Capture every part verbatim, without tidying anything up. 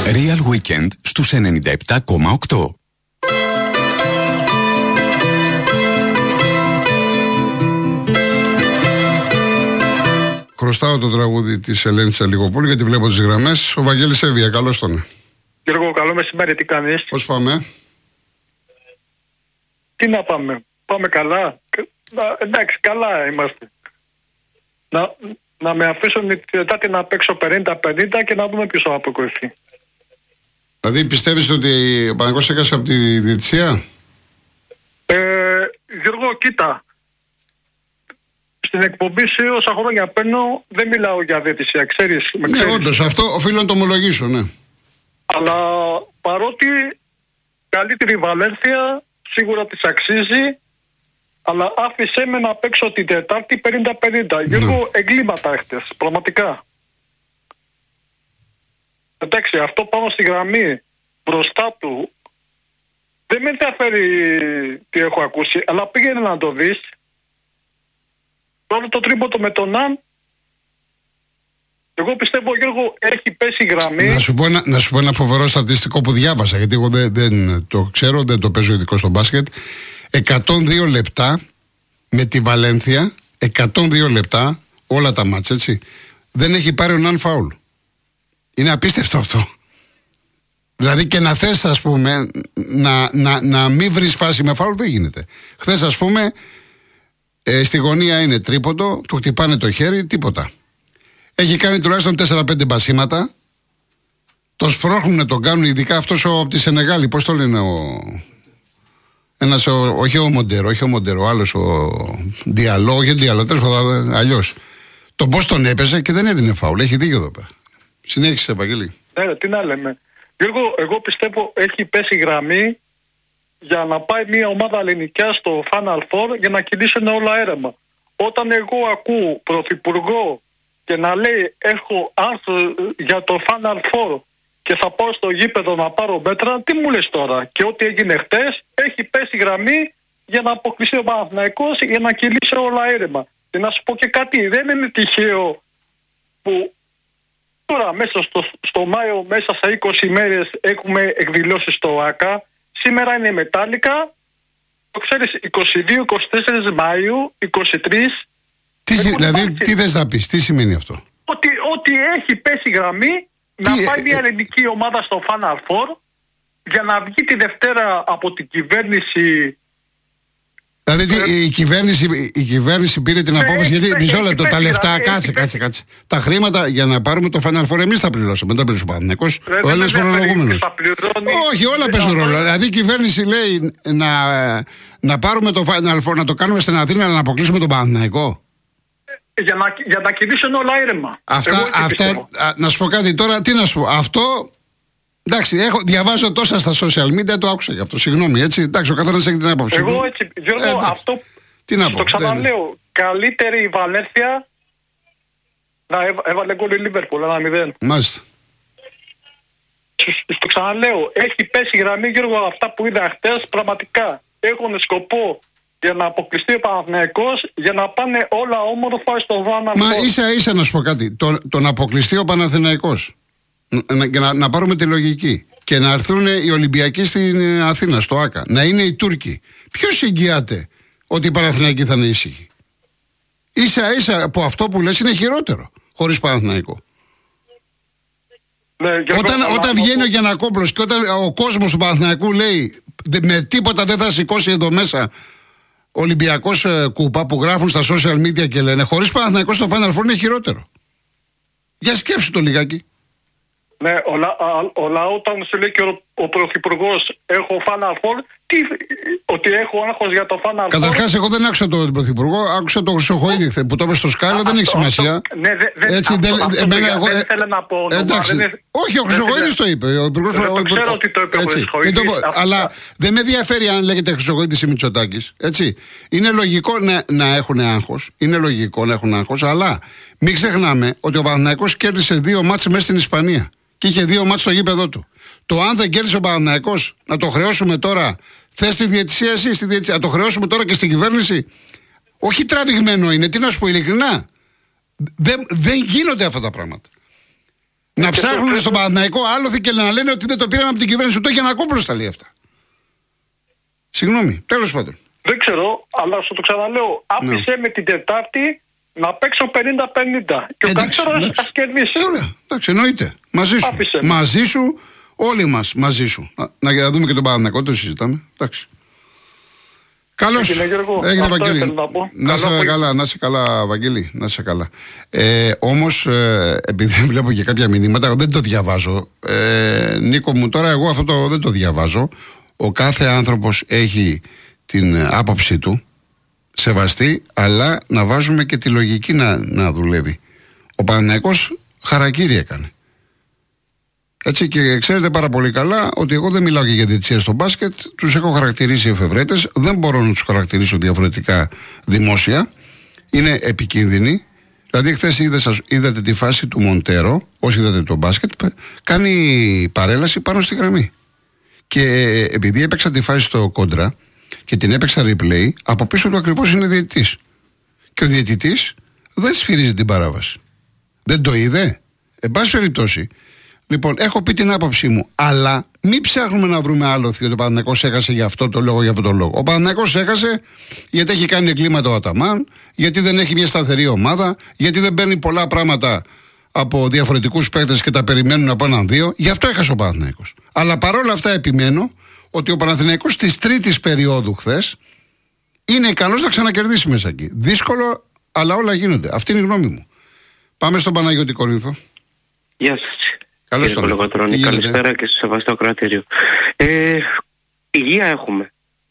Real Weekend στους ενενήντα επτά κόμμα οκτώ. Χρωστάω το τραγούδι της Ελένης Αλιγοπούλου γιατί βλέπω τις γραμμές. Ο Βαγγέλης Εύβοια, καλώς τον. Γιώργο, καλό μεσημέρι, τι κάνεις? Πώς πάμε? Τι να πάμε, πάμε καλά. Να, εντάξει, καλά είμαστε. Να, να με αφήσουν την Τετάρτη να παίξω πενήντα πενήντα και να δούμε ποιος θα αποκριθεί. Δηλαδή πιστεύεις ότι ο Παναθηναϊκός έκασε από τη διαιτησία? Ε, Γιώργο, κοίτα. Στην εκπομπή σου όσα χρόνια παίρνω δεν μιλάω για διαιτησία, ξέρεις. Με ναι, όντως, αυτό οφείλω να το ομολογήσω, ναι. Αλλά παρότι καλύτερη Βαλένθια σίγουρα της αξίζει, αλλά άφησέ με να παίξω την Τετάρτη πενήντα πενήντα. Ναι. Γιώργο, εγκλήματα χτες, πραγματικά. Εντάξει, αυτό πάνω στη γραμμή μπροστά του δεν με ενδιαφέρει τι έχω ακούσει, αλλά πήγαινε να το δεις. Τώρα το τρίποντο με τον Αν, εγώ πιστεύω, Γιώργο, έχει πέσει η γραμμή. Να σου πω ένα, να σου πω ένα φοβερό στατιστικό που διάβασα, γιατί εγώ δεν, δεν το ξέρω, δεν το παίζω ειδικό στο μπάσκετ. εκατόν δύο λεπτά με τη Βαλένθια, εκατόν δύο λεπτά, όλα τα μάτς, έτσι, δεν έχει πάρει ο Αν φάουλ. Είναι απίστευτο αυτό. Δηλαδή και να θες, ας πούμε, να, να, να μην βρεις φάση με φάουλ δεν γίνεται. Χθες, ας πούμε, ε, στη γωνία είναι τρίποντο, του χτυπάνε το χέρι, τίποτα. Έχει κάνει τουλάχιστον τέσσερα πέντε μπασίματα. Το σπρώχνουνε, τον κάνουν, ειδικά αυτός ο, από τη Σενεγάλη, πώς το λένε, ο... Ένας, ο, όχι ο Μοντέρο, όχι ο Μοντέρο, ο άλλος, ο Διαλό, όχι ο Διαλό, αλλιώς. Τον πώς τον έπαιζε και δεν έδινε φάουλ, έχει δίκιο εδώ πέρα. Συνέχισε, Ευαγγέλη. Ναι, τι να λέμε. Γιώργο, εγώ πιστεύω έχει πέσει γραμμή για να πάει μια ομάδα ελληνικιά στο Final Four για να κυλήσουν όλα έρεμα. Όταν εγώ ακούω πρωθυπουργό και να λέει έχω άρθρο για το Final Four και θα πάω στο γήπεδο να πάρω μέτρα, τι μου λες τώρα? Και ό,τι έγινε χτες έχει πέσει γραμμή για να αποκλειστεί ο Παναθηναϊκός για να κυλήσει όλα έρεμα. Και να σου πω και κάτι, δεν είναι τυχαίο που τώρα μέσα στο, στο Μάιο, μέσα σε είκοσι μέρες έχουμε εκδηλώσει στο ΆΚΑ. Σήμερα είναι μετάλλικα. Το ξέρεις, είκοσι δύο είκοσι τέσσερα Μαΐου, είκοσι τρία. Τι, δηλαδή, υπάρξει. Τι θες να πεις, τι σημαίνει αυτό? Ότι, ότι έχει πέσει γραμμή τι, να πάει μια ελληνική ομάδα στο Final Four για να βγει τη Δευτέρα από την κυβέρνηση. Δηλαδή τι, η, κυβέρνηση, η κυβέρνηση πήρε την απόφαση, γιατί μισό λεπτό, τα λεφτά, κάτσε, κάτσε, κάτσε. Τα χρήματα για να πάρουμε το Final Four εμείς τα πληρώσαμε, δεν τα πληρώσει ο Παναθηναϊκός, ο Έλληνας φορολογούμενος. Όχι, όλα παίζουν ρόλο. Δηλαδή η κυβέρνηση λέει να, να πάρουμε το Final Four, να το κάνουμε στην Αθήνα, να αποκλείσουμε τον Παναθηναϊκό. Για να, για να κυλήσουν όλα ήρεμα. Αυτά, αυτά α, να σου πω κάτι τώρα, τι να σου πω, αυτό... Εντάξει, έχω, διαβάζω τόσα στα social media, το άκουσα γι' αυτό. Συγγνώμη, έτσι. Εντάξει, ο καθένας έχει την άποψη. Εγώ έτσι, Γιώργο, ε, αυτό. Τι να πω. Το ξαναλέω. Δεν... Καλύτερη η Βαλένθια να έβα, έβαλε γκολ η Λίβερπουλ, ένα μηδέν. Μάλιστα. Το ξαναλέω. Έχει πέσει γραμμή, Γιώργο, αυτά που είδα χτες. Πραγματικά έχουν σκοπό για να αποκλειστεί ο Παναθηναϊκός, για να πάνε όλα όμορφα στο Final Four. Μα ίσα ίσα να σου πω κάτι. Το, το να αποκλειστεί ο Παναθηναϊκός. Να, να, να πάρουμε τη λογική και να έρθουν οι Ολυμπιακοί στην Αθήνα, στο ΆΚΑ, να είναι οι Τούρκοι. Ποιος εγγυάται ότι οι Παναθηναϊκοί θα είναι ήσυχοι? Ίσα ίσα από αυτό που λες είναι χειρότερο χωρίς Παναθηναϊκό. Ναι, όταν όταν βγαίνει ο Γιαννακόπουλος και όταν ο κόσμος του Παναθηναϊκού λέει με τίποτα δεν θα σηκώσει εδώ μέσα Ολυμπιακός ε, κούπα, που γράφουν στα social media και λένε χωρίς Παναθηναϊκό στο Final Four είναι χειρότερο. Για σκέψου το λιγάκι. Ναι, ο, λα, ο λαό όταν σου λέει και ο, ο πρωθυπουργός έχω Final Four, τι, ότι έχω άγχος για το Final Four. Καταρχάς εγώ δεν άκουσα τον πρωθυπουργό, άκουσα τον Χρυσοχοΐδη χθε που το είπε στο Σκάλα, δεν έχει σημασία. Ναι, δεν θέλω να πω. Εντάξει, όχι, ο Χρυσοχοΐδης το είπε. Δεν ξέρω ότι το είπε ο Χρυσοχοΐδης. Αλλά δεν με ενδιαφέρει αν λέγεται Χρυσοχοΐδης ή Μητσοτάκης. Είναι λογικό να έχουν άγχος, είναι λογικό να έχουν άγχος, αλλά μην ξεχνάμε ότι ο Παναθηναϊκός κέρδισε δύο μάτς μέσα στην Ισπανία. Και είχε δύο μάτς στο γήπεδό του. Το αν δεν κέρδισε ο Παναθηναϊκός, να το χρεώσουμε τώρα. Θες τη διαιτησία εσύ, στη διαιτησία. Να το χρεώσουμε τώρα και στην κυβέρνηση. Όχι τραβηγμένο είναι, τι να σου πω ειλικρινά. Δεν, δεν γίνονται αυτά τα πράγματα. Να ψάχνουν το... στον Παναθηναϊκό άλοθη και να λένε ότι δεν το πήραμε από την κυβέρνηση. Το Γιαννακόπουλος τα λέει αυτά. Συγγνώμη, τέλος πάντων. Δεν ξέρω, αλλά σου το ξαναλέω. Άφησε ναι. με την Τετάρτη να παίξω πενήντα πενήντα. Και ο καλύτερος θα κερδίσει. Ε, ωραία, εντάξει, εννοείται. Μαζί σου. Άφησε μαζί σου, όλοι μας μαζί σου. Να, να δούμε και τον Παναθηναϊκό, το συζητάμε. Εντάξει. Καλώς. Έγινε, Βαγγέλη. Να, να είσαι καλά, καλά, να είσαι καλά, Βαγγέλη. Να είσαι καλά. Ε, όμως, ε, επειδή βλέπω και κάποια μηνύματα, δεν το διαβάζω. Ε, Νίκο μου, τώρα εγώ αυτό το, δεν το διαβάζω. Ο κάθε άνθρωπος έχει την άποψή του, σεβαστή, αλλά να βάζουμε και τη λογική να, να δουλεύει. Ο Παναθηναϊκός χαρακίρι έκανε. Έτσι, και ξέρετε πάρα πολύ καλά ότι εγώ δεν μιλάω και για διαιτησία στο μπάσκετ. Τους έχω χαρακτηρίσει εφευρέτες. Δεν μπορώ να τους χαρακτηρίσω διαφορετικά δημόσια. Είναι επικίνδυνοι. Δηλαδή, χθες είδατε τη φάση του Μοντέρο, όσοι είδατε το μπάσκετ, κάνει παρέλαση πάνω στη γραμμή. Και επειδή έπαιξα τη φάση στο κόντρα και την έπαιξα replay, από πίσω του ακριβώς είναι διαιτητής. Και ο διαιτητής δεν σφυρίζει την παράβαση. Δεν το είδε. Εν πάση περιπτώσει. Λοιπόν, έχω πει την άποψή μου, αλλά μην ψάχνουμε να βρούμε άλλο ότι ο Παναθηναϊκός έχασε για αυτό το λόγο, για αυτό το λόγο. Ο Παναθηναϊκός έχασε γιατί έχει κάνει εγκλήματα ο Αταμάν, γιατί δεν έχει μια σταθερή ομάδα, γιατί δεν παίρνει πολλά πράγματα από διαφορετικούς παίκτες και τα περιμένουν από έναν δύο. Γι' αυτό έχασε ο Παναθηναϊκός. Αλλά παρόλα αυτά επιμένω ότι ο Παναθηναϊκός της τρίτης περίοδου χθες είναι ικανός να ξανακερδίσει μέσα εκεί. Δύσκολο, αλλά όλα γίνονται. Αυτή είναι η γνώμη μου. Πάμε στον Παναγιώτη Κορίνθο. Γεια σας. Καλώς ήρθατε. Καλησπέρα και στο σεβαστό κρατήριο. Ε, υγεία έχουμε.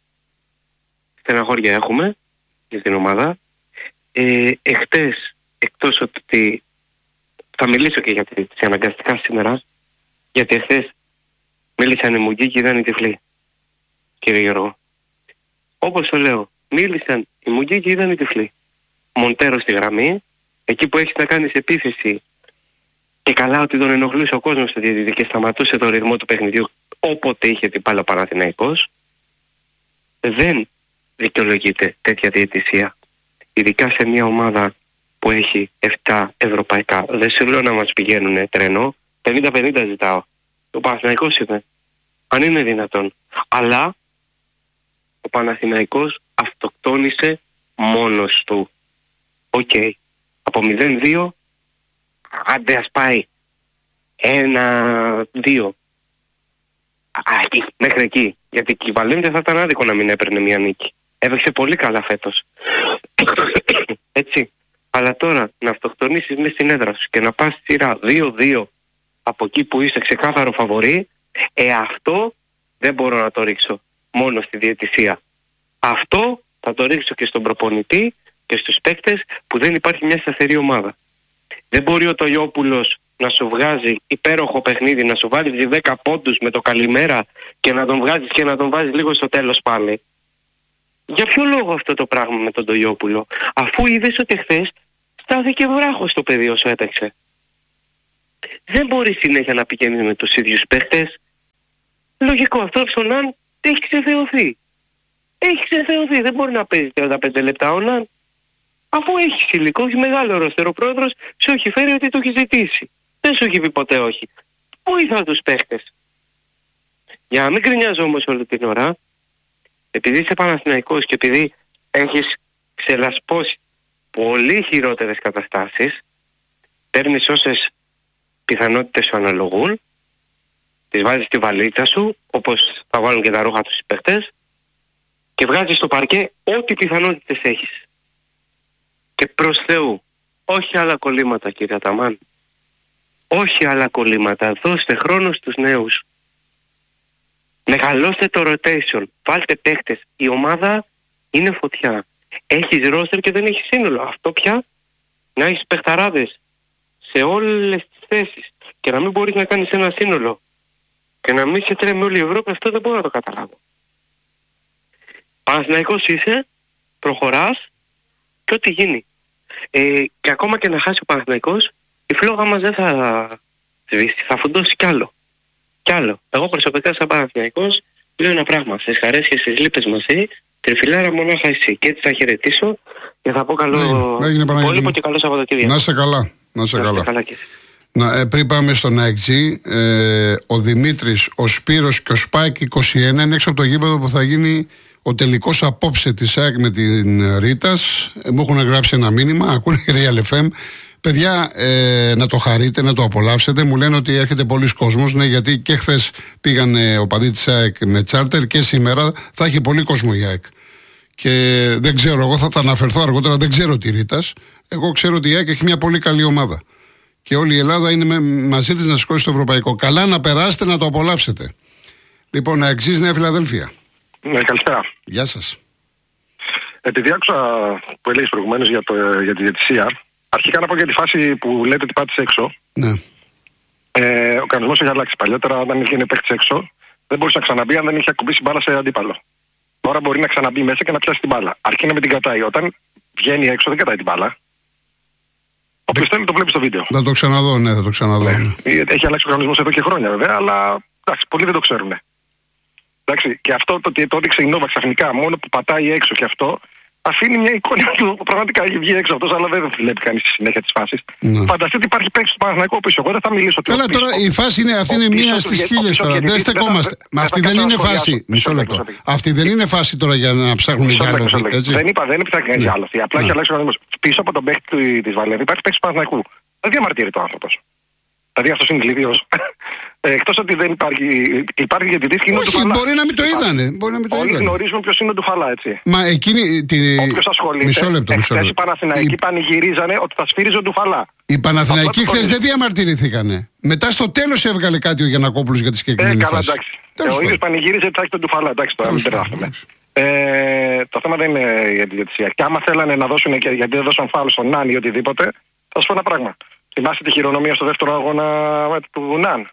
Στεναχώρια έχουμε για την ομάδα. Ε, εχθές, εκτός ότι θα μιλήσω και για τις αναγκαστικά σήμερα, γιατί εχθές μίλησαν οι Μουγκοί και είδαν οι τυφλοί, κύριε Γιώργο. Όπως το λέω, μίλησαν οι Μουγκοί και είδαν οι τυφλοί. Μοντέρο στη γραμμή, εκεί που έχεις να κάνεις επίθεση. Και καλά ότι τον ενοχλούσε ο κόσμος στο διαιτητή και σταματούσε το ρυθμό του παιχνιδιού όποτε είχε την μπάλα ο Παναθηναϊκός. Δεν δικαιολογείται τέτοια διαιτησία. Ειδικά σε μια ομάδα που έχει επτά ευρωπαϊκά. Δεν σου λέω να μας πηγαίνουν τρένο. πενήντα πενήντα ζητάω. Ο Παναθηναϊκός είπε. Αν είναι δυνατόν. Αλλά ο Παναθηναϊκός αυτοκτόνησε μόνος του. Οκ. Okay. Από μηδέν δύο άντε ας πάει ένα δύο μέχρι εκεί. Γιατί η Βαλένθια θα ήταν άδικο να μην έπαιρνε μια νίκη. Έπαιξε πολύ καλά φέτος. Έτσι. Αλλά τώρα να αυτοκτονήσεις μες στην έδρα σου και να πας σειρά δύο δύο από εκεί που είσαι ξεκάθαρο φαβορί, ε αυτό δεν μπορώ να το ρίξω μόνο στη διαιτησία. Αυτό θα το ρίξω και στον προπονητή και στους παίκτες που δεν υπάρχει μια σταθερή ομάδα. Δεν μπορεί ο Τολιόπουλος να σου βγάζει υπέροχο παιχνίδι, να σου βάλει δέκα πόντους με το καλημέρα και να τον βγάζεις και να τον βάζεις λίγο στο τέλος πάλι. Για ποιο λόγο αυτό το πράγμα με τον Τολιόπουλο, αφού είδες ότι χθες στάθηκε βράχος το παιδί όσο έπαιξε. Δεν μπορεί συνέχεια να πηγαίνεις με τους ίδιους παίχτες. Λογικό, αυτό ο Ναν έχει ξεθεωθεί. Έχει ξεθεωθεί, δεν μπορεί να παίζει τριάντα πέντε λεπτά ο Ναν. Αφού έχει υλικό, έχει μεγάλο ρόστερο, ο πρόεδρος σου έχει φέρει ότι το έχει ζητήσει. Δεν σου έχει πει ποτέ όχι. Βοήθα τους παίχτες. Για να μην κρινιάζω όμως όλη την ώρα, επειδή είσαι Παναθηναϊκός και επειδή έχεις ξελασπώσει πολύ χειρότερες καταστάσεις, παίρνεις όσες πιθανότητες σου αναλογούν, τις βάζεις στη βαλίτσα σου, όπως θα βάλουν και τα ρούχα τους οι παίχτες, και βγάζεις στο παρκέ ό,τι πιθανότητες έχεις. Και προς Θεού, όχι άλλα κολλήματα κύριε Αταμάν. Όχι άλλα κολλήματα. Δώστε χρόνο στους νέους. Μεγαλώστε το rotation. Βάλτε παίχτες. Η ομάδα είναι φωτιά. Έχεις ρόστερ και δεν έχεις σύνολο. Αυτό πια να έχεις παιχταράδες σε όλες τις θέσεις και να μην μπορείς να κάνεις ένα σύνολο και να μην σε τρέμει όλη η Ευρώπη, αυτό δεν μπορώ να το καταλάβω. Παναθηναϊκός είσαι, προχωράς και ό,τι γίνει. Ε, και ακόμα και να χάσει ο Παναθηναϊκός, η φλόγα μας δεν θα σβήσει, θα φουντώσει κι άλλο. Κι άλλο. Εγώ προσωπικά σαν Παναθηναϊκός λέω ένα πράγμα. Στις χαρές και στις λύπες μαζί, τριφυλάρα μονάχα εσύ. Και έτσι θα χαιρετήσω και θα πω καλό υπόλοιπο και καλό Σαββατοκύριακο. Να είσαι καλά. Να είσαι καλά. καλά Να, ε, πριν πάμε στον ΑΕΚ Τζι, ε, ο Δημήτρης, ο Σπύρος και ο Σπάικ είκοσι ένα είναι έξω από το γήπεδο που θα γίνει ο τελικός απόψε της ΑΕΚ με την Ρίτας. Ε, μου έχουν γράψει ένα μήνυμα, ακούνε Real εφ εμ. Παιδιά, ε, να το χαρείτε, να το απολαύσετε. Μου λένε ότι έρχεται πολλοί κόσμος, ναι, γιατί και χθες πήγαν ε, ο παδί της ΑΕΚ με τσάρτερ και σήμερα θα έχει πολύ κόσμο η ΑΕΚ. Και δεν ξέρω, εγώ θα τα αναφερθώ αργότερα, δεν ξέρω τη Ρίτας. Εγώ ξέρω ότι η ΑΕΚ έχει μια πολύ καλή ομάδα. Και όλη η Ελλάδα είναι με, μαζί της να σηκώσει το ευρωπαϊκό. Καλά να περάσετε, να το απολαύσετε. Λοιπόν, να εξής Νέα Φιλαδέλφια. Ναι, καλησπέρα. Γεια σας. Επειδή άκουσα που έλεγες προηγουμένως για, για τη διαιτησία, αρχικά να πω για τη φάση που λέτε ότι πάτησε έξω. Ναι. Ε, ο κανονισμός έχει αλλάξει. Παλιότερα, όταν βγαίνει παίκτης έξω, δεν μπορούσε να ξαναμπεί αν δεν είχε ακουμπήσει μπάλα σε αντίπαλο. Τώρα μπορεί να ξαναμπεί μέσα και να πιάσει την μπάλα. Αρκεί να με την κατάει. Όταν βγαίνει έξω, δεν κατάει την μπάλα. Όποιος θέλει το βλέπει στο βίντεο. Θα το ξαναδώ, ναι, θα το ξαναδώ. Ναι. Ναι. Έχει αλλάξει ο κανονισμός εδώ και χρόνια βέβαια, αλλά εντάξει, πολλοί δεν το ξέρουν. Εντάξει, και αυτό το ότι το έδειξε η Νόβα ξαφνικά, μόνο που πατάει έξω και αυτό, αφήνει μια εικόνα του. Πραγματικά έχει βγει έξω αυτό, αλλά δεν βλέπει κανείς στη συνέχεια τη φάση. Ναι. Φανταστείτε ότι υπάρχει παίκτη του Παναθηναϊκού πίσω. Εγώ δεν θα μιλήσω τώρα. Καλά, τώρα η φάση είναι, αυτή είναι μία στις χίλιες τώρα. Δεν στεκόμαστε. Μα αυτή δεν είναι φάση. Μισό λεπτό. Αυτή δεν είναι φάση τώρα για να ψάχνουμε για άλλο. Δεν είπα, δεν είπα για άλλο. Απλά έχει αλλάξει ο κανονισμός. Πίσω από τον παίκτη τη Βαλένθια υπάρχει παίκτη του Παναθηναϊκού. Δεν διαμαρτύρεται ο άνθρωπο. Δηλαδή αυτό είναι ηλίθιος. Εκτός ότι δεν υπάρχει. Υπάρχει διαιτητής και είναι ο Ντουφαλά. Μπορεί να μην το είδανε. Όλοι γνωρίζουν ποιος είναι ο Ντουφαλά, έτσι. Μα εκείνη. Τη... Όποιος ασχολείται. Μισό λεπτό. Εχθές οι Παναθηναϊκοί η... πανηγυρίζανε ότι θα σφύριζε ο Ντουφαλά. Οι Παναθηναϊκοί χθες δεν διαμαρτυρηθήκανε. Μετά στο τέλος έβγαλε κάτι ο Γιαννακόπουλος για τη συγκεκριμένη ε, φάση. Ε, ο ίδιος πανηγύριζε ότι θα έχει τον Ντουφαλά. Εντάξει, τώρα μην τεράστουμε. Ε, το θέμα δεν είναι για τη διαιτησία. Και άμα θέλανε να δώσουν, γιατί δεν δώσαν φάουλ στον Ναν ή οτιδήποτε, θα σου πω ένα πράγμα. Θυμάστε τη χειρονομία στο δεύτερο αγώνα του Ναν.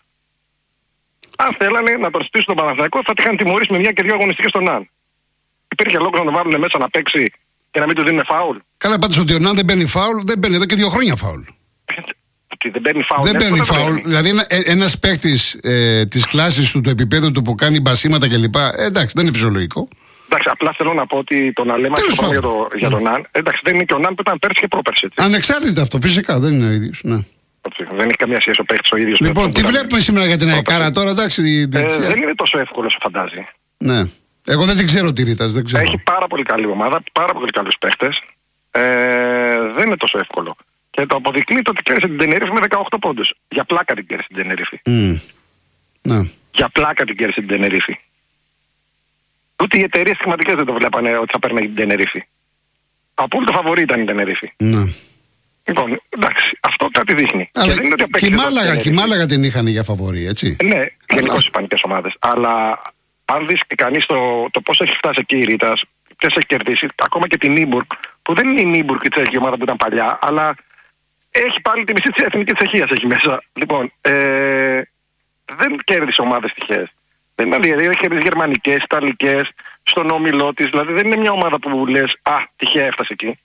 Αν θέλανε να τον στήσουν τον Παναθηναϊκό, θα είχαν τιμωρήσει με μια και δύο αγωνιστικές στον Ναν. Υπήρχε λόγος να τον βάλουν μέσα να παίξει και να μην του δίνουν φάουλ. Καλά, πάντως ότι ο Ναν δεν παίρνει φάουλ, δεν παίρνει εδώ και δύο χρόνια φάουλ. Ότι δεν παίρνει φάουλ. Δεν παίρνει φάουλ. Δηλαδή, ένα παίκτη ε, τη κλάση του, του επίπεδου του που κάνει μπασίματα κλπ. Ε, εντάξει, δεν είναι φυσιολογικό. Εντάξει, απλά θέλω να πω ότι το να λέμε αυτό για, το, για τον Ναν. Εντάξει, δεν είναι και ο Ναν που ήταν πέρσι και πρόπερσι. Ανεξάρτητα αυτό, φυσικά δεν είναι ο ίδιος. Ναι. Δεν έχει καμία σχέση ο παίκτης ο ίδιος. Λοιπόν, τι βλέπουμε σήμερα για την ΑΕΚΑΡΑ τώρα, εντάξει. Ε, δεν είναι τόσο εύκολο όσο φαντάζει. Ναι. Εγώ δεν την ξέρω τη Ρίτας, δεν ξέρω. Έχει πάρα πολύ καλή ομάδα, πάρα πολύ καλούς παίκτες. Ε, δεν είναι τόσο εύκολο. Και το αποδεικνύει το ότι κέρδισε την Τενερίφη με δεκαοκτώ πόντους. Για πλάκα την κέρδισε την Τενερίφη. Mm. Ναι. Για πλάκα την κέρδισε την Τενερίφη. Ούτε οι εταιρείες σχηματικές δεν το βλέπανε ότι θα παίρνει την Τενερίφη. Απόλυτο φαβορί ήταν η Τενερίφη. Ναι. Λοιπόν, εντάξει, αυτό κάτι δείχνει. Αλλά και, και, και, η Μάλαγα, και η Μάλαγα την είχαν για φαβορί, έτσι. Ναι, γενικώς οι ισπανικές ομάδες. Αλλά αν δεις κανείς το, το πώς έχει φτάσει εκεί η Ρίτας, ποιες έχει κερδίσει, ακόμα και την Νίμπουργκ, που δεν είναι η Νίμπουργκ η τσέχη ομάδα που ήταν παλιά, αλλά έχει πάλι τη μισή της εθνικής Τσεχίας έχει μέσα. Λοιπόν, ε, δεν κέρδισε ομάδες τυχαίες. Δεν είναι δηλαδή, έχει κερδίσει γερμανικές, ιταλικές, στον όμιλό της. Δηλαδή δεν είναι μια ομάδα που λες, α, τυχαία έφτασε εκεί.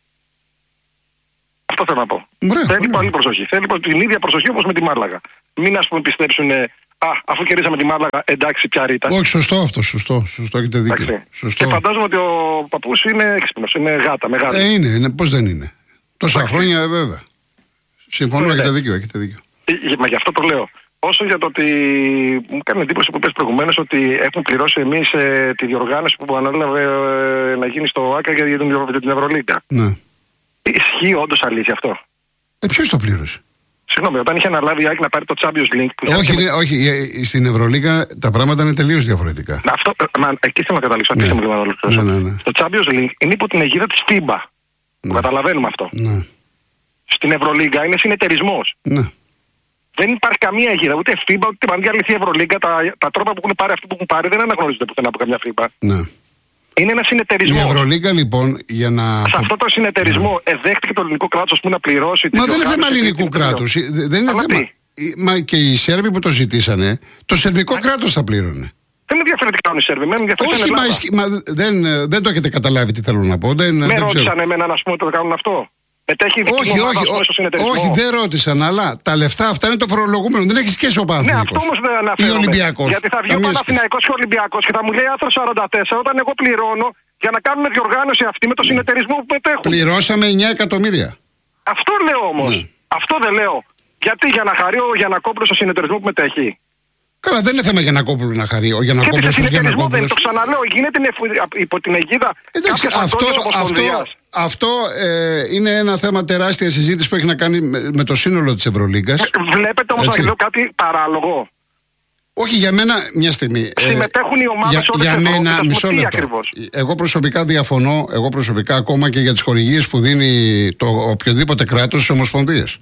Αυτό θέλω να πω. Μπρε, θέλει πολύ προσοχή. Θέλει την ίδια προσοχή όπως με τη Μάλαγα. Μην ας πούμε πιστέψουν, α, αφού κερδίσαμε τη Μάλαγα, εντάξει, πια Ρίτα. Όχι, σωστό αυτό, σωστό. Σωστό, έχετε δίκιο. Σωστό. Και φαντάζομαι ότι ο παππούς είναι έξυπνος, είναι γάτα, μεγάλη. Ε, είναι, είναι πώς δεν είναι. Τόσα εντάξει. χρόνια, ε, βέβαια. Συμφωνώ, έχετε δίκιο, έχετε δίκιο. Ε, μα γι' αυτό το λέω. Όσο για το ότι μου κάνει εντύπωση που πες προηγουμένως ότι έχουν πληρώσει εμείς ε, τη διοργάνωση που ανέλαβε ε, να γίνει στο ΆΚΑ για, για, την, για την Ευρωλίγκα. Ναι. Ισχύει όντως αλήθεια αυτό? Ε, ποιος το πλήρωσε? Συγγνώμη, όταν είχε αναλάβει η ΑΕΚ να πάρει το Champions League. Που όχι, είχε... όχι, στην Ευρωλίγκα τα πράγματα είναι τελείως διαφορετικά. Αυτό, μα, εκεί θέλω να καταλήξω. Ναι. Λίγο να ναι, ναι, ναι. Στο Champions League είναι υπό την αιγίδα της FIBA. Ναι. Καταλαβαίνουμε αυτό. Ναι. Στην Ευρωλίγκα είναι συνεταιρισμός. Ναι. Δεν υπάρχει καμία αιγίδα, ούτε FIBA, ούτε καμία αλήθεια Ευρωλίγκα. Τα, τα τρόπα που έχουν πάρει αυτοί που έχουν πάρει δεν αναγνωρίζονται πουθενά από καμιά FIBA. Ναι. Είναι ένα συνεταιρισμό. Η Ευρωλίγκα λοιπόν για να. Σε αυτό το συνεταιρισμό yeah. εδέχτηκε το ελληνικό κράτος που να πληρώσει. Μα δεν είναι θέμα ελληνικού κράτους. Δεν είναι θέμα. Μα και οι Σέρβοι που το ζητήσανε, το σερβικό yeah. κράτος θα πλήρωνε. Δεν με ενδιαφέρει τι κάνουν οι Σέρβοι. Με ενδιαφέρει όχι, μα, μα δεν, δεν το έχετε καταλάβει τι θέλω να πω. Δεν, με δεν ρώτησαν εμένα να πούμε ότι το κάνουν αυτό. Μετέχει όχι, όχι, όχι, δεν ρώτησαν, αλλά τα λεφτά αυτά είναι το φορολογούμενο. Δεν έχει σχέση ο Παναθηναϊκός. Ναι, αυτό όμως δεν αναφέρομαι. Ή ο Ολυμπιακός. Γιατί θα βγει ο Παναθηναϊκός και ο Ολυμπιακός και θα μου λέει άρθρο σαράντα τέσσερα όταν εγώ πληρώνω για να κάνουμε διοργάνωση αυτή με το συνεταιρισμό που μετέχουν. Πληρώσαμε εννιά εκατομμύρια. Αυτό λέω όμως. Ναι. Αυτό δεν λέω. Γιατί για να χαρεί ο Γιαννακόπουλος στο συνεταιρισμό που μετέχει. Καλά, δεν είναι θέμα Γιαννακόπουλου να χαρεί. Ο Γιαννακόπουλος Και ως συνεταιρισμό δεν Γιαννακόπουλος. το ξαναλέω. Γίνεται υπό την αιγίδα. Εντάξει, αυτό, αυτό, αυτό ε, είναι ένα θέμα τεράστια συζήτηση που έχει να κάνει με, με το σύνολο της Ευρωλίγκας. Βλέπετε όμως να λέω κάτι παράλογο. Όχι, για μένα, μια στιγμή. Συμμετέχουν οι ομάδες για, όλες για εδώ, μένα, τι μισό λεπτό. Ακριβώς. Εγώ προσωπικά διαφωνώ, εγώ προσωπικά ακόμα και για τις χορηγίες που δίνει το οποιοδήποτε κράτος στις ομοσπονδίες.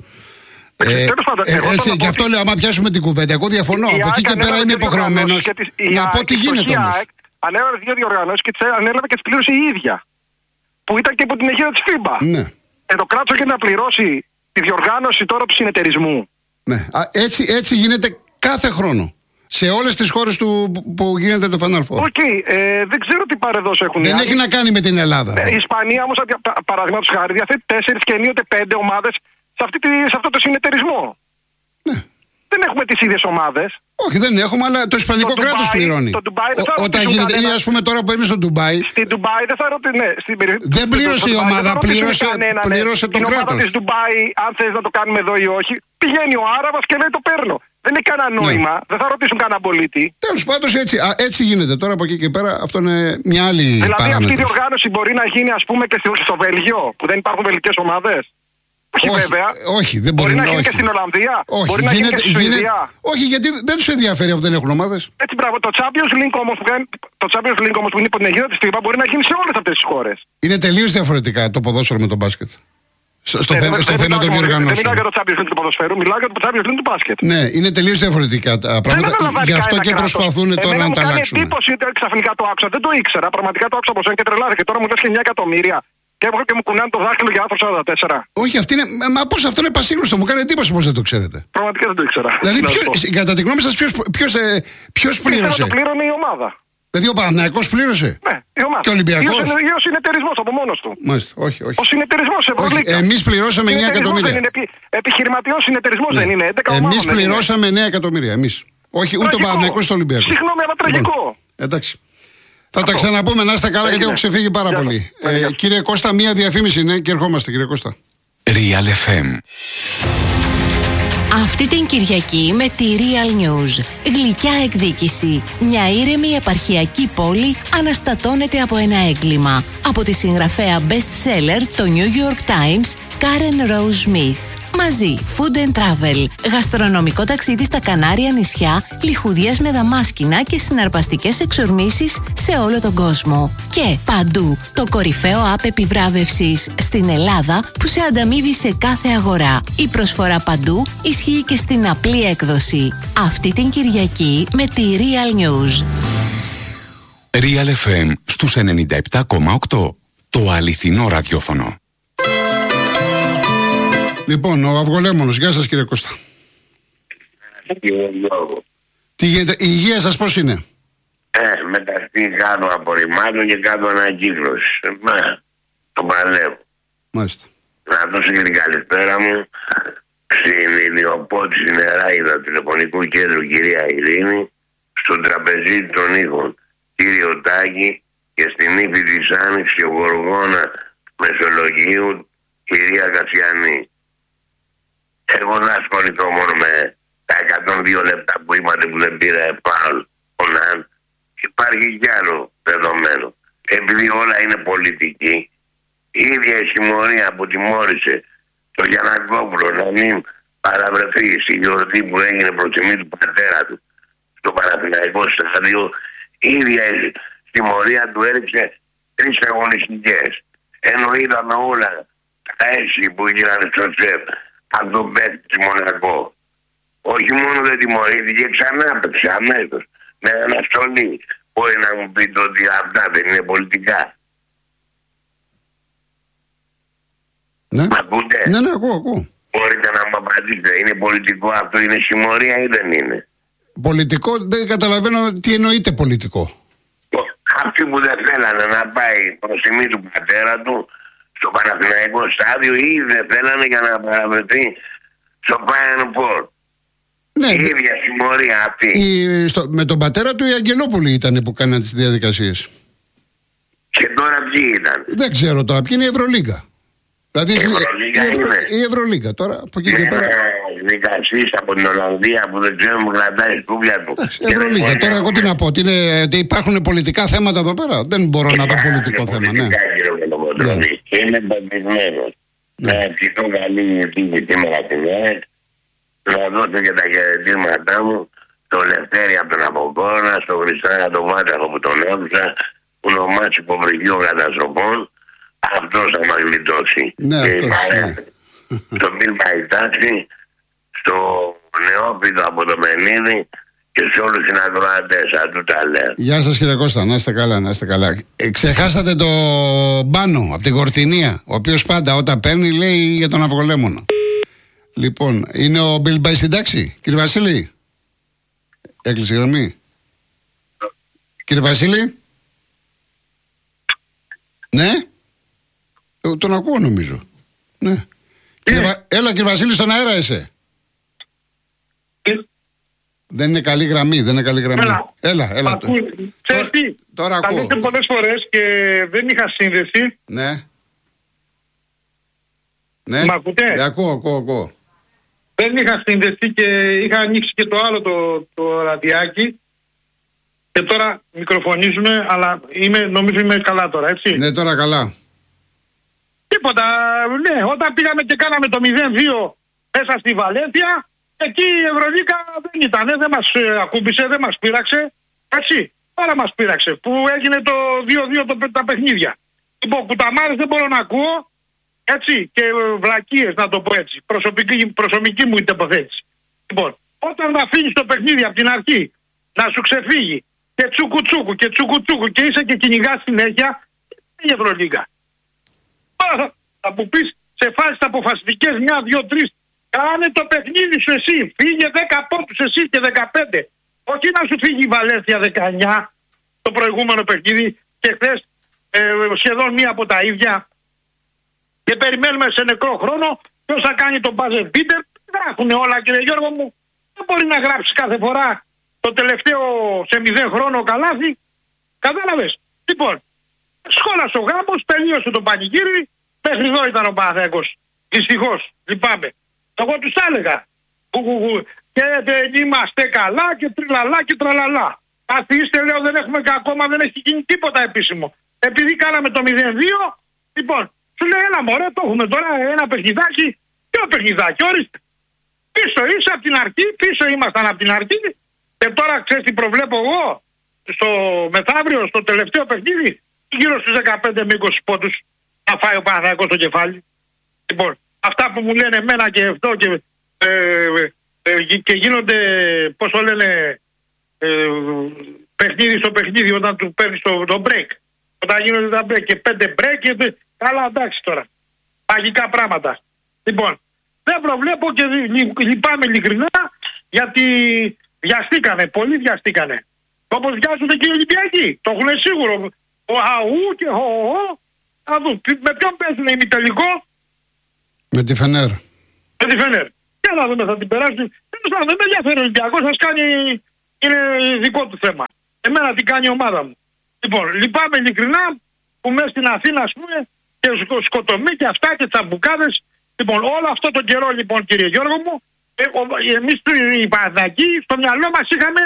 Ε, ε, έτσι, και αυτό ότι... λέω, άμα πιάσουμε την κουβέντα, εγώ διαφωνώ. Από εκεί και πέρα είμαι υποχρεωμένος να πω τι γίνεται όμως. Ανέλαβε δύο διοργανώσεις και τις ανέλαβε και τις πλήρωσε η ίδια. Που ήταν και υπό την αιγύδα της φίμπα. Ναι. Ε, το κράτος και να πληρώσει τη διοργάνωση τώρα του συνεταιρισμού. Ναι. Α, έτσι, έτσι γίνεται κάθε χρόνο. Σε όλες τις χώρες του, που γίνεται το Final Four. Οκ, okay, ε, δεν ξέρω τι παρεδόσεις έχουν. Δεν έχει να κάνει με την Ελλάδα. Ε, η Ισπανία όμως, παραδείγματος χάρη, διαθέτει τέσσερις και ενίοτε πέντε ομάδες σε, αυτή τη, σε αυτό το συνεταιρισμό. Ναι. Δεν έχουμε τις ίδιες ομάδες. Όχι, δεν έχουμε, αλλά το Ισπανικό το κράτος Ντουμπάι, πληρώνει. Το Ντουμπάι δεν θα Ο, όταν γίνεται, κανένα... ή ας πούμε τώρα που είμαι στο Ντουμπάι. Στην Ντουμπάι δεν θα ρωτήσει. Ναι, στην περίπτωση. Δεν πλήρωσε η ομάδα, πλήρωσε, κανένα, πλήρωσε ναι. το κράτος. Η ομάδα της Ντουμπάι, αν θες να το κάνουμε εδώ ή όχι, πηγαίνει ο Άραβας και λέει το παίρνω. Δεν έχει κανένα νόημα, ναι. Δεν θα ρωτήσουν κανένα πολίτη. Τέλος πάντων, έτσι, έτσι γίνεται. Τώρα από εκεί και πέρα, αυτό είναι μια άλλη δηλαδή, παράμετρος. Δηλαδή αυτή η διοργάνωση μπορεί να γίνει, ας πούμε, και στο Βέλγιο, που δεν υπάρχουν βελγικές ομάδες. Όχι, όχι, βέβαια. Όχι, δεν μπορεί, μπορεί να γίνει όχι. και στην Ολλανδία. Όχι, μπορεί να γίνει και στη Σουηδία. Όχι, γιατί δεν τους ενδιαφέρει αφού δεν έχουν ομάδες. Έτσι, μπράβο. Το Champions League όμως που, το Champions League όμως που είναι υπό την αιγύδα της φίμπα μπορεί να γίνει σε όλες αυτές τις χώρες. Είναι τελείως διαφορετικά το ποδόσφαιρο με το μπάσκετ. Στο ε, θέμα, δε, στο δε, θέμα των διοργανώσεων. Δεν μιλάω για το Champions League του ποδοσφαίρου, μιλάω για το Champions League του μπάσκετ. Ναι, είναι τελείως διαφορετικά τα πράγματα. Γι' αυτό και προσπαθούν τώρα να τα αλλάξουν. Μου κάνει εντύπωση ότι ξαφνικά το άκουσα. Δεν το ήξερα. Πραγματικά το άκουσα από σένα και τρελάθηκε. Τώρα μου λες και εννιά εκατομμύρια. Και έβγαλε και μου κουνάνε το δάχτυλο για άνθρωπο σαράντα τέσσερα. Όχι, αυτή είναι. Μα πώς αυτό είναι πασίγνωστο, μου κάνει εντύπωση πως δεν το ξέρετε. Πραγματικά δεν το ήξερα. Δηλαδή, ποιος, κατά τη γνώμη σας, ποιος πλήρωσε. Το πλήρωνε η ομάδα. Δηλαδή, ο Παναθηναϊκός πλήρωσε. Ναι, η ομάδα. Και ο Ολυμπιακός. Ή ο συνεταιρισμός από μόνος του. Μάλιστα, όχι, όχι. Ο συνεταιρισμός Ευρωλίγκα. Εμείς πληρώσαμε εννιά εκατομμύρια. Δεν είναι επι, επιχειρηματιών συνεταιρισμός, ναι. Δεν είναι. Εμείς πληρώσαμε εννιά εκατομμύρια. Εμείς. Όχι, ούτε ο Παναθηναϊκός ούτε ο Ολυμπιακός. Συγγνώμη, αλλά τραγικό. Εντάξει. Θα τα ξαναπούμε, να είστε καλά, γιατί έχω ξεφύγει πάρα Γεια πολύ. Ε, κύριε Κώστα, μία διαφήμιση είναι και ερχόμαστε, κύριε Κώστα. Real εφ εμ. Αυτή την Κυριακή με τη Real News. Γλυκιά εκδίκηση. Μια ήρεμη επαρχιακή πόλη αναστατώνεται από ένα έγκλημα. Από τη συγγραφέα best seller το New York Times, Karen Rose Smith. Μαζί, Food and Travel, γαστρονομικό ταξίδι στα Κανάρια νησιά, λιχουδιές με δαμάσκηνα και συναρπαστικές εξορμήσεις σε όλο τον κόσμο. Και παντού, το κορυφαίο app επιβράβευσης στην Ελλάδα που σε ανταμείβει σε κάθε αγορά. Η προσφορά παντού ισχύει και στην απλή έκδοση. Αυτή την Κυριακή με τη Real News. Real εφ εμ στους ενενήντα επτά κόμμα οκτώ. Το αληθινό ραδιόφωνο. Λοιπόν, ο Αυγολέμονος. Γεια σας, κύριε Κώστα. Τι γίνεται, η υγεία σας πώς είναι? Ε, μεταξύ κάτω απορριμμάτων και κάτω ανακύκλωση. Ναι, το παλεύω. Μάλιστα. Να δώσω και την καλησπέρα μου στην ιδιοπότη στην Εράιδα τηλεφωνικού κέντρου κυρία Ειρήνη, στον τραπεζίτη των ήχων κύριο Τάκη και στην ύφη της Άνοιξης και γοργόνα Μεσολογίου κυρία Κασιανή. Εγώ να ασχοληθώ μόνο με τα εκατόν δύο λεπτά που είπατε που δεν πήρα επάνω ο Ναν. Υπάρχει κι άλλο δεδομένο. Επειδή όλα είναι πολιτική, η ίδια η συμμορία που τιμώρησε το Γιαννακόπουλο να μην παραβρεθεί στη γιορτή που έγινε προς τιμή του πατέρα του στο Παναθηναϊκό στάδιο, η ίδια η συμμορία του έριξε τρεις αγωνιστικές. Ενώ είδαμε όλα τα έτσι που γίνανε στο σεφ από τον παίκτη της Μονακό. Όχι μόνο δεν τιμωρήθηκε, ξανά έπαιξε αμέσως με αναστολή. Μπορεί να μου πείτε ότι αυτά δεν είναι πολιτικά? Ναι, Μ' ακούτε? ναι, ναι, ακούω, ακούω. Μπορείτε να μου απαντήσετε, είναι πολιτικό αυτό, είναι συμμορία ή δεν είναι? Πολιτικό, δεν καταλαβαίνω τι εννοείται πολιτικό. Αυτοί που δεν θέλανε να πάει προς τιμή του πατέρα του στο Παναθηναϊκό στάδιο ή δεν θέλανε για να παραβρεθεί στο Final Four. Ναι, η ίδια συμμορία αυτή. Η, στο, με τον πατέρα του οι Αγγελόπουλοι ήταν που κάναν τις διαδικασίες. Και τώρα ποιοι ήταν? Δεν ξέρω τώρα, ποιοι είναι η Ευρωλίγκα. Δηλαδή η Ευρωλίγκα η, Ευρω, είναι. η Ευρωλίγκα τώρα από εκεί και πέρα. δικαστής από την Ολλανδία που δεν ξέρει μου κρατάει σκούπια του. Ευρωλίγα. Τώρα εγώ τι να πω, ότι, είναι, ότι υπάρχουν πολιτικά θέματα εδώ πέρα. Δεν μπορώ να δω πολιτικό θέμα. Ναι. Είμαι πεπισμένος. Να ευχηθώ καλή τύχη σήμερα την ΕΕ. Να δώσω και τα χαιρετήματά μου στο Λευτέρη από τον Αποκόνα, στο Χριστάνα τον Μάταχο που τον έμουσα, που ονομάσει υποβρυχείο καταστροφών. Αυτός θα μας γλιτώσει. Ναι, αυτός, ναι. Στο Μπιλ Παϊτάξη, στο Νεόπιτο από το Μενίδη και σε όλους τους συνακροατές. Αντού τα λέω. Γεια σας κύριε Κώστα, να είστε καλά, να είστε καλά. Ε, ξεχάσατε το Μπάνο από την Κορτινία, ο οποίος πάντα όταν παίρνει λέει για τον Αυγολέμονα. Λοιπόν, είναι ο Μπιλ Μπάι στην τάξη, κύριε Βασίλη. Έκλεισε η γραμμή. Κύριε Βασίλη. Ναι. Ε, τον ακούω νομίζω. Ναι. Κύριε Βα... Έλα κύριε Βασίλη, στον αέρα είσαι. Ε. Δεν είναι καλή γραμμή, δεν είναι καλή γραμμή. Έλα, έλα. έλα. Ακού... Τώρα, τι, τώρα ακούω. ακούω. Πολλές φορές και δεν είχα σύνδεση. Ναι. Ναι. Μ' ακούτε? Ναι, ακούω, ακούω, ακούω. Δεν είχα σύνδεση και είχα ανοίξει και το άλλο το, το ραδιάκι. Και τώρα μικροφωνίζουμε, αλλά είμαι, νομίζω είμαι καλά τώρα, έτσι. Ναι, τώρα καλά. Τίποτα, ναι, όταν πήγαμε και κάναμε το μηδέν δύο μέσα στη Βαλένθια, εκεί η Ευρωλίγα δεν ήταν, δεν μας ακούμπησε, δεν μας πείραξε, έτσι. Τώρα μας πείραξε, που έγινε το δύο δύο το, τα παιχνίδια. Λοιπόν, κουταμάρες δεν μπορώ να ακούω, έτσι, και βλακίες να το πω έτσι, προσωπική, προσωπική μου τοποθέτηση. Λοιπόν, όταν θα φύγεις το παιχνίδι από την αρχή, να σου ξεφύγει και τσούκου τσούκου και τσούκου τσούκου και είσαι και κυνηγάς συνέχεια, είναι η Ευρωλίγα. Τώρα θα που πεις σε φάσεις αποφασιστικές, μια, δύο, τρεις, κάνε το παιχνίδι σου εσύ, φύγε δέκα πόντους εσύ και δεκαπέντε. Όχι να σου φύγει η Βαλένθια δεκαεννιά το προηγούμενο παιχνίδι και χθες ε, σχεδόν μία από τα ίδια. Και περιμένουμε σε νεκρό χρόνο ποιος θα κάνει τον buzzer beater. Γράφουν όλα κύριε Γιώργο μου. Δεν μπορεί να γράψει κάθε φορά το τελευταίο σε μηδέν χρόνο καλάθι. Κατάλαβες. Λοιπόν, σχόλασε ο γάμος, τελείωσε το πανηγύρι. Μέχρι εδώ ήταν ο Παναθηναϊκός. Δυστυχώς, λυπάμαι. Εγώ τους τα έλεγα. Και δεν είμαστε καλά και τριλαλά και τραλαλά. Αφήστε, λέω, δεν έχουμε ακόμα, δεν έχει γίνει τίποτα επίσημο. Επειδή κάναμε το μηδέν δύο, λοιπόν, σου λέει έλα μωρέ, το έχουμε τώρα ένα παιχνιδάκι. Ποιο παιχνιδάκι, ορίστε. Πίσω είσαι από την αρχή, πίσω ήμασταν από την αρχή. Και τώρα ξέρεις τι προβλέπω εγώ, στο μεθαύριο, στο τελευταίο παιχνίδι, γύρω στους δεκαπέντε με είκοσι πόντους να φάει ο Παναθηναϊκός στο κεφάλι. Λοιπόν, αυτά που μου λένε εμένα και αυτό και, ε, ε, και γίνονται, πώς το λένε, ε, παιχνίδι στο παιχνίδι όταν του παίρνεις το, το break. Όταν γίνονται τα break και πέντε break, και, καλά εντάξει τώρα. Μαγικά πράγματα. Λοιπόν, δεν προβλέπω και λυπάμαι ειλικρινά γιατί βιαστήκανε, πολλοί βιαστήκανε. Όπως βιάζονται και οι Ολυμπιακοί. Το έχουν σίγουρο. Ο Αού και ο Ω. Να δουν. Με ποιον παίζουν ημιτελικό? Με τη Φενέρ. Με τη Φενέρ. Και να δούμε, θα την περάσουν. Δεν με ενδιαφέρει ο Ολυμπιακός, σας κάνει, είναι δικό του θέμα. Εμένα τι κάνει η ομάδα μου. Λοιπόν, λυπάμαι ειλικρινά που μέσα στην Αθήνα, ας πούμε, και σκοτωμοί και αυτά και τσαμπουκάδες. Λοιπόν, όλο αυτό το καιρό, λοιπόν, κύριε Γιώργο μου, εμείς οι Παναθηναϊκοί στο μυαλό μας είχαμε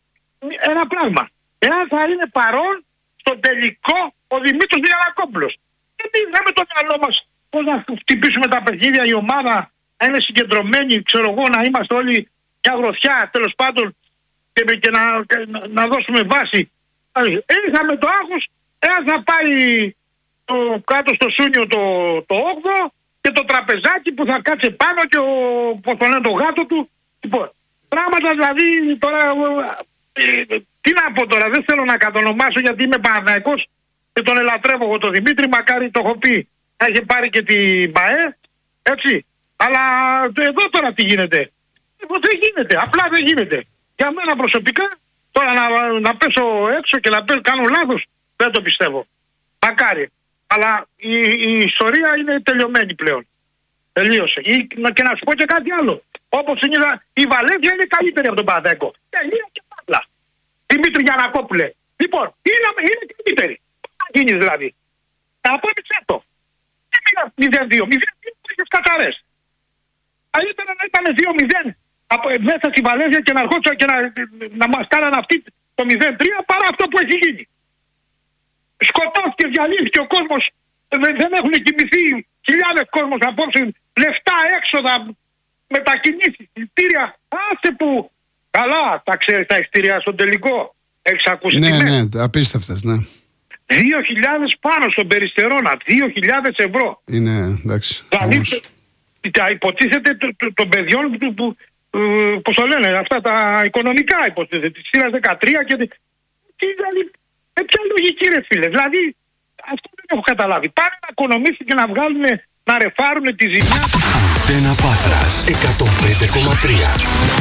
ένα πράγμα. Εάν θα είναι παρόν στο τελικό ο Δημήτρης Διανακόπουλος. Γιατί είχαμε το μυαλό μας πώς να χτυπήσουμε τα παιχνίδια, η ομάδα να είναι συγκεντρωμένη, ξέρω εγώ, να είμαστε όλοι μια γροθιά, τέλος πάντων, και, και να, να, να δώσουμε βάση. Είχαμε το άγχος, εάν θα πάει το, κάτω στο Σούνιο το, το όγδοο και το τραπεζάκι που θα κάτσε πάνω και ο, πώς το λένε, το γάτο του. Λοιπόν, πράγματα δηλαδή τώρα, ε, τι να πω τώρα, δεν θέλω να κατονομάσω γιατί είμαι Παναθηναϊκός και τον ελατρεύω εγώ τον Δημήτρη, μακάρι το έχω πει, να είχε πάρει και την ΠΑΕ, έτσι. Αλλά εδώ τώρα τι γίνεται? Δεν γίνεται, απλά δεν γίνεται. Για μένα προσωπικά, τώρα να, να πέσω έξω και να πέσω, κάνω λάθος, δεν το πιστεύω. Μακάρι. Αλλά η, η ιστορία είναι τελειωμένη πλέον. Τελείωσε. Ή, και να σου πω και κάτι άλλο. Όπως είναι η Βαλένθια είναι καλύτερη από τον Παναθηναϊκό. Τελεία και πάλα. Δημήτρη Γιανακόπουλε. Λοιπόν, είναι, είναι καλύτερη. Τι θα γίνει δηλαδή? Να πω μισέτο. Δεν πήγα μηδέν δύο. μηδέν δύο είχες καταρές. Καλύτερα να ήταν δύο μηδέν από, μέσα στη Βαλένθια και να ερχόντουσαν και να, να μας κάνανε αυτή το μηδέν τρία παρά αυτό που έχει γίνει. Σκοτώθηκε, διαλύθηκε ο κόσμος. Δεν έχουν κοιμηθεί χιλιάδες κόσμος απόψε. Λεφτά, έξοδα, μετακινήσεις, εισιτήρια. Άσε που. Καλά, τα ξέρεις τα εισιτήρια στον τελικό. Έχεις ακούσει? Ναι, ναι, απίστευτες, ναι. Δύο χιλιάδες πάνω στον Περιστερώνα. Δύο χιλιάδες ευρώ. Είναι, εντάξει. Δηλαδή, τα υποτίθεται των παιδιών που, που, που, πώς το λένε, αυτά τα οικονομικά υποτίθεται. Τη σειρά δεκατρία και. Τι, δηλαδή, με ποια λογική, ρε φίλε. Δηλαδή, αυτό δεν έχω καταλάβει. Πάνε να οικονομήσουν και να βγάλουν, να ρεφάρουν τη ζημιά. Αντένα Πάτρας εκατόν πέντε κόμμα τρία.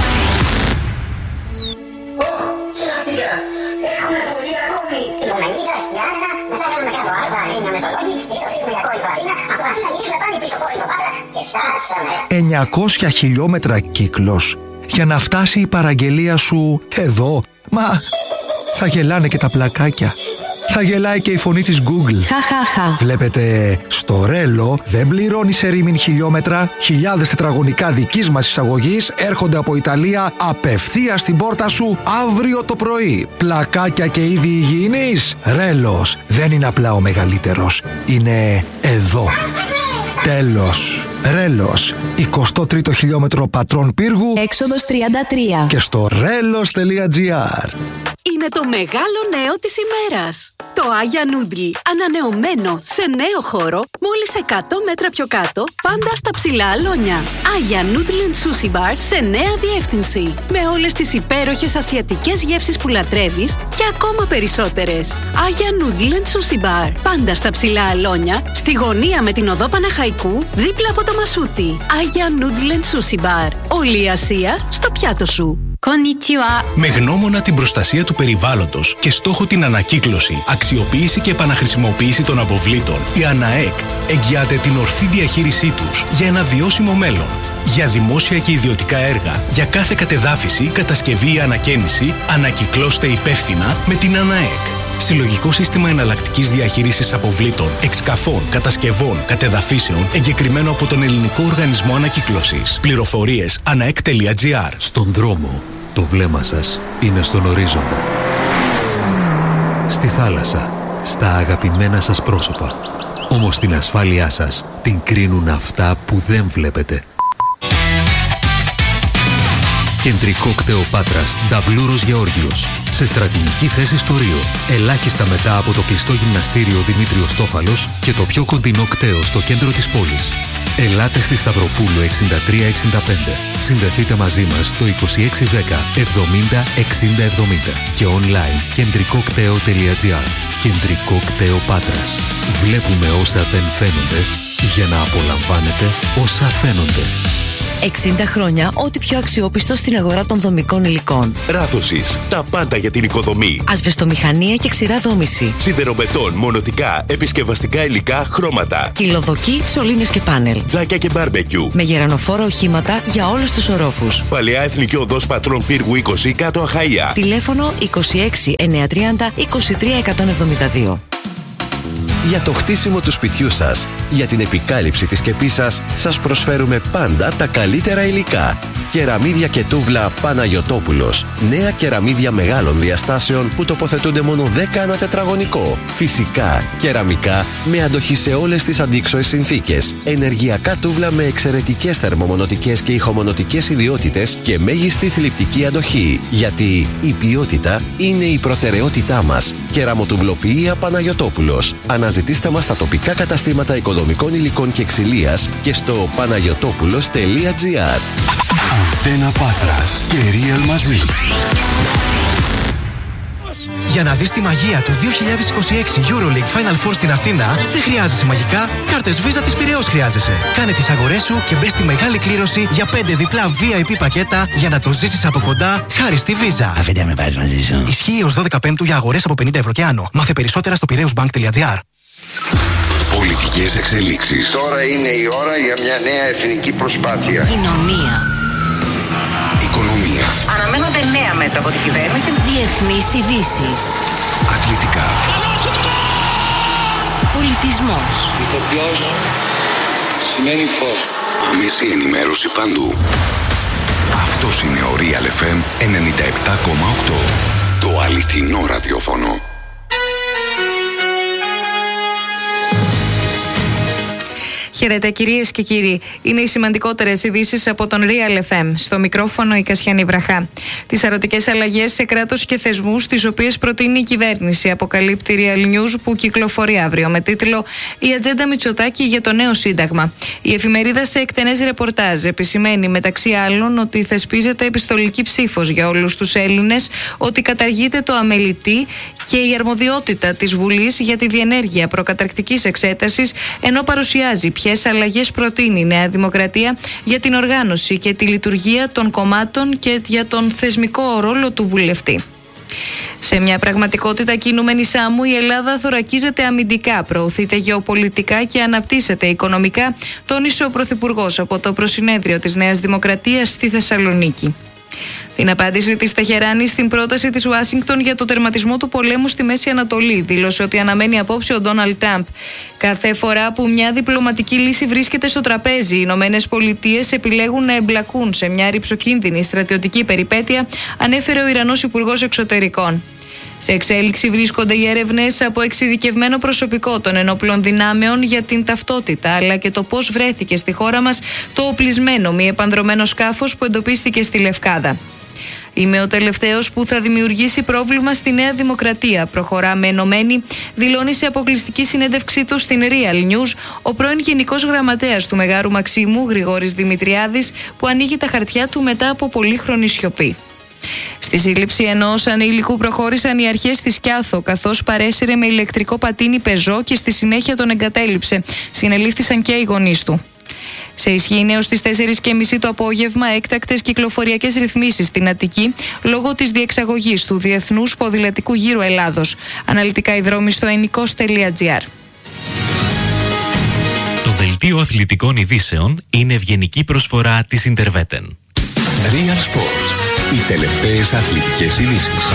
Σωστήρα, έχουμε πολύ ακόμη. Κιλομενίδα, Γιάννα, μετά κάνουμε κάτω άρβα, είναι μεσολόγη, έχουμε ακόμη βαρύνα, από αυτή να γυρίσουμε πάλι πίσω κόρη το Πάτρα και φτάσαμε. εννιακόσια χιλιόμετρα κύκλος για να φτάσει η παραγγελία σου εδώ. Μα θα γελάνε και τα πλακάκια. Θα γελάει και η φωνή της Google. Χαχαχα. Βλέπετε, στο Ρέλο δεν πληρώνει σε ρήμιν χιλιόμετρα. Χιλιάδες τετραγωνικά δικής μας εισαγωγής έρχονται από Ιταλία απευθείας στην πόρτα σου αύριο το πρωί. Πλακάκια και είδη υγιεινής. Ρέλος δεν είναι απλά ο μεγαλύτερος. Είναι εδώ. Τέλος. Ρέλος, εικοστό τρίτο χιλιόμετρο Πατρών Πύργου, έξοδος τριάντα τρία. Και στο ρέλος τελεία τζι άρ. Είναι το μεγάλο νέο της ημέρας. Το Άγια Νούντλ, ανανεωμένο σε νέο χώρο, μόλις εκατό μέτρα πιο κάτω, πάντα στα ψηλά αλόνια. Άγια Νούντλ and Sushi Bar σε νέα διεύθυνση. Με όλες τις υπέροχες ασιατικές γεύσεις που λατρεύεις και ακόμα περισσότερες. Άγια Νούντλ and Sushi Bar, πάντα στα ψηλά αλόνια, στη γωνία με την οδό Παναχαϊκού, δίπλα από το Μασούτι. Άγια Νούντλ and Sushi Bar. Όλη η Ασία στο πιάτο σου. Konnichiwa. Με γνώμονα την προστασία του περιβάλλοντος και στόχο την ανακύκλωση, αξιοποίηση και επαναχρησιμοποίηση των αποβλήτων, η ΑΝΑΕΚ εγγυάται την ορθή διαχείρισή τους για ένα βιώσιμο μέλλον. Για δημόσια και ιδιωτικά έργα, για κάθε κατεδάφιση, κατασκευή ή ανακαίνιση, ανακυκλώστε υπεύθυνα με την ΑΝΑΕΚ. Συλλογικό σύστημα εναλλακτικής διαχείρισης αποβλήτων, εξκαφών, κατασκευών, κατεδαφίσεων, εγκεκριμένο από τον Ελληνικό Οργανισμό Ανακύκλωσης. Πληροφορίες αναεκ τελεία τζι άρ. Στον δρόμο, το βλέμμα σας είναι στον ορίζοντα. Στη θάλασσα, στα αγαπημένα σας πρόσωπα. Όμως την ασφάλειά σας την κρίνουν αυτά που δεν βλέπετε. Κεντρικό κτέο Πάτρας, Νταβλούρος Γεώργιος. Σε στρατηγική θέση στο Ρίο. Ελάχιστα μετά από το κλειστό γυμναστήριο Δημήτριος Τόφαλος και το πιο κοντινό κτέο στο κέντρο της πόλης. Ελάτε στη Σταυροπούλου εξήντα τρία εξήντα πέντε. Συνδεθείτε μαζί μας στο είκοσι έξι δέκα εβδομήντα εξήντα εβδομήντα και online κεντρικό κτέο τελεία τζι άρ. Κεντρικό κτέο Πάτρας. Βλέπουμε όσα δεν φαίνονται για να απολαμβάνετε όσα φαίνονται. εξήντα χρόνια ό,τι πιο αξιόπιστο στην αγορά των δομικών υλικών. Ράθωσης. Τα πάντα για την οικοδομή. Ασβεστομηχανία και ξηρά δόμηση. Σιδεροβετόν, μονοτικά, επισκευαστικά υλικά, χρώματα. Κυλοδοκή, σωλήνες και πάνελ. Τζάκια και μπάρμπεκιου. Με γερανοφόρα οχήματα για όλους τους ορόφους. Παλαιά Εθνική Οδός Πατρών Πύργου είκοσι, κάτω Αχαΐα. Τηλέφωνο είκοσι έξι εννιακόσια τριάντα είκοσι τρία εκατόν εβδομήντα δύο. Για το χτίσιμο του σπιτιού σας, για την επικάλυψη της σκεπής σας, σας προσφέρουμε πάντα τα καλύτερα υλικά. Κεραμίδια και τούβλα Παναγιωτόπουλος. Νέα κεραμίδια μεγάλων διαστάσεων που τοποθετούνται μόνο δέκα ανά τετραγωνικό. Φυσικά, κεραμικά με αντοχή σε όλες τις αντίξωες συνθήκες. Ενεργειακά τούβλα με εξαιρετικές θερμομονωτικές και ηχομονωτικές ιδιότητες και μέγιστη θλιπτική αντοχή. Γιατί η ποιότητα είναι η προτεραιότητά μας. Κεραμοτουβλοποιία Παναγιωτόπουλος. Αναζητήστε μας στα τοπικά καταστήματα οικοδομικών υλικών και ξυλίας και στο παναγιωτόπουλος τελεία τζι άρ. Αντένα Πάτρας και Real μαζί. Για να δεις τη μαγεία του δύο χιλιάδες είκοσι έξι EuroLeague Final Four στην Αθήνα, δεν χρειάζεσαι μαγικά, κάρτες Visa της Πειραιώς χρειάζεσαι. Κάνε τις αγορές σου και μπες στη μεγάλη κλήρωση για πέντε διπλά βι άι πι πακέτα για να το ζήσεις από κοντά χάρη στη Visa. Αφήντε με πας μαζί σου. Ισχύει ως δώδεκα Πέμπτου για αγορές από πενήντα ευρώ και άνω. Μάθε περισσότερα στο πειραιώσμπανκ τελεία τζι άρ. Πολιτικές εξελίξεις. Τώρα είναι η ώρα για μια νέα εθνική προσπάθεια. Κοινωνία. Οικονομία. Αναμένονται νέα μέτρα από την κυβέρνηση. Διεθνείς ειδήσεις. Αθλητικά. Πολιτισμός. Ηθοποιός σημαίνει φως. Άμεση ενημέρωση παντού. Αυτός είναι ο Real εφ εμ ενενήντα επτά κόμμα οκτώ. Το αληθινό ραδιόφωνο. Χαίρετε κυρίες και κύριοι. Είναι οι σημαντικότερες ειδήσεις από τον Real εφ εμ. Στο μικρόφωνο η Κασιανή Βραχά. Τις αρωτικές αλλαγές σε κράτος και θεσμούς, τις οποίες προτείνει η κυβέρνηση, αποκαλύπτει Real News, που κυκλοφορεί αύριο με τίτλο «Η ατζέντα Μητσοτάκη για το νέο Σύνταγμα». Η εφημερίδα σε εκτενές ρεπορτάζ επισημαίνει μεταξύ άλλων ότι θεσπίζεται επιστολική ψήφος για όλους τους Έλληνες, ότι καταργείται το αμελητή και η αρμοδιότητα της Βουλής για τη διενέργεια προκαταρκτικής εξέτασης, ενώ παρουσιάζει ποιες αλλαγές προτείνει η Νέα Δημοκρατία για την οργάνωση και τη λειτουργία των κομμάτων και για τον θεσμικό ρόλο του βουλευτή. Σε μια πραγματικότητα κινούμενη σάμου, η Ελλάδα θωρακίζεται αμυντικά, προωθείται γεωπολιτικά και αναπτύσσεται οικονομικά, τόνισε ο Πρωθυπουργός από το προσυνέδριο της Νέας Δημοκρατίας στη Θεσσαλονίκη. Την απάντηση της Τεχεράνη στην πρόταση της Ουάσιγκτον για το τερματισμό του πολέμου στη Μέση Ανατολή, δήλωσε ότι αναμένει απόψε ο Ντόναλντ Τραμπ. Κάθε φορά που μια διπλωματική λύση βρίσκεται στο τραπέζι, οι Ηνωμένες Πολιτείες επιλέγουν να εμπλακούν σε μια ρηψοκίνδυνη στρατιωτική περιπέτεια, ανέφερε ο Ιρανός Υπουργός Εξωτερικών. Σε εξέλιξη βρίσκονται οι έρευνες από εξειδικευμένο προσωπικό των ενόπλων δυνάμεων για την ταυτότητα, αλλά και το πώς βρέθηκε στη χώρα μας το οπλισμένο μη επανδρωμένο σκάφος που εντοπίστηκε στη Λευκάδα. «Είμαι ο τελευταίος που θα δημιουργήσει πρόβλημα στη Νέα Δημοκρατία», προχωρά με ενωμένη, δηλώνει σε αποκλειστική συνέντευξή του στην Real News ο πρώην Γενικός Γραμματέας του Μεγάρου Μαξίμου, Γρηγόρης Δημητριάδης, που ανοίγει τα χαρτιά του μετά από πολύχρονη σιωπή. Στη σύλληψη ενός ανήλικου προχώρησαν οι αρχές της Κιάθο, καθώς παρέσυρε με ηλεκτρικό πατίνι πεζό και στη συνέχεια τον εγκατέλειψε. Συνελήφθησαν και οι γονείς του. Σε ισχύ είναι ως τις τέσσερις και μισή το απόγευμα έκτακτες κυκλοφοριακές ρυθμίσεις στην Αττική λόγω της διεξαγωγής του Διεθνούς Ποδηλατικού Γύρου Ελλάδος. Αναλυτικά οι δρόμοι στο ενικός τελεία τζι άρ. Το δελτίο αθλητικών ειδήσεων είναι ευγενική προσφορά της Interveten. Real Sports. Οι τελευταίες αθλητικές ειδήσεις.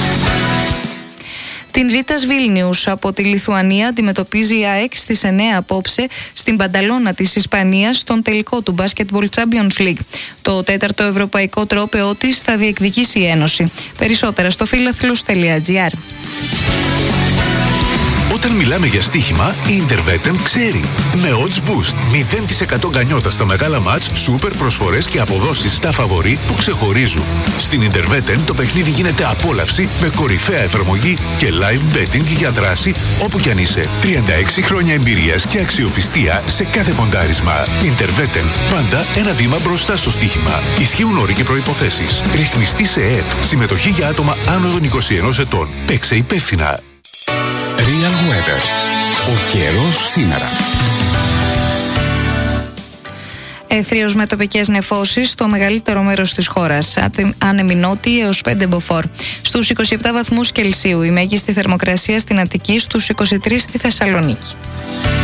Την Ρίτας Βίλνιους από τη Λιθουανία αντιμετωπίζει η ΑΕΚ στις εννέα απόψε στην Μπανταλώνα της Ισπανίας στον τελικό του Basketball Champions League. Το τέταρτο ευρωπαϊκό τρόπαιό της θα διεκδικήσει η Ένωση. Περισσότερα στο φίλαθλος τελεία τζι άρ. Όταν μιλάμε για στοίχημα, η Interveten ξέρει. Με Odds Boost, μηδέν τοις εκατό γκανιότα στα μεγάλα μάτς, σούπερ προσφορές και αποδόσεις στα φαβορί που ξεχωρίζουν. Στην Interveten το παιχνίδι γίνεται απόλαυση με κορυφαία εφαρμογή και live betting για δράση όπου κι αν είσαι. τριάντα έξι χρόνια εμπειρίας και αξιοπιστία σε κάθε ποντάρισμα. Interveten, πάντα ένα βήμα μπροστά στο στοίχημα. Ισχύουν όροι και προϋποθέσεις. Ρυθμιστή σε ΕΕΠ. Συμμετοχή για άτομα άνω των είκοσι ενός ετών. Παίξε υπεύθυνα. Real Weather. Ο καιρός σήμερα. Έθριος με τοπικές νεφώσεις στο μεγαλύτερο μέρος της χώρας. Άνεμοι νότιοι έως πέντε μποφόρ. Στους είκοσι επτά βαθμούς Κελσίου η μέγιστη θερμοκρασία στην Αττική, στους είκοσι τρεις στη Θεσσαλονίκη.